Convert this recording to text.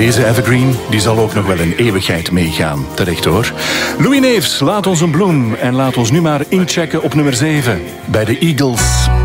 Deze evergreen die zal ook nog wel een eeuwigheid meegaan. Terecht hoor. Louis Neefs, laat ons een bloem. En laat ons nu maar inchecken op nummer 7 bij de Eagles.